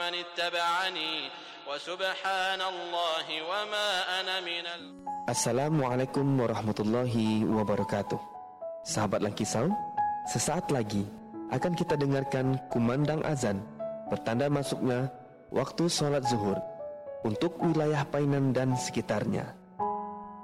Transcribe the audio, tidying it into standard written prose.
من اتبعني وسبحان الله وما أنا من Assalamualaikum warahmatullahi wabarakatuh. Sahabat Langkisau, sesaat lagi akan kita dengarkan kumandang azan bertanda masuknya waktu sholat zuhur untuk wilayah Painan dan sekitarnya.